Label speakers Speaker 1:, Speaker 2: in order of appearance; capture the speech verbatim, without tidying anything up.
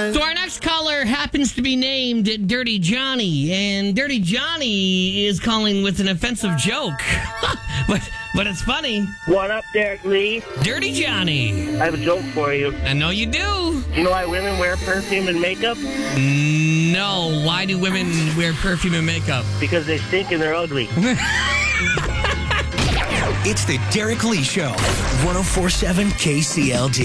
Speaker 1: fine.
Speaker 2: So our next caller happens to be named Dirty Johnny, and Dirty Johnny is calling with an offensive joke. but but it's funny.
Speaker 3: What up, Derek Lee?
Speaker 2: Dirty Johnny.
Speaker 3: I have a joke for you.
Speaker 2: I know you do.
Speaker 3: Do you know why women wear perfume and makeup?
Speaker 2: No. Why do women wear perfume and makeup?
Speaker 3: Because they stink and they're ugly.
Speaker 4: It's the Derek Lee Show. one oh four point seven K C L D.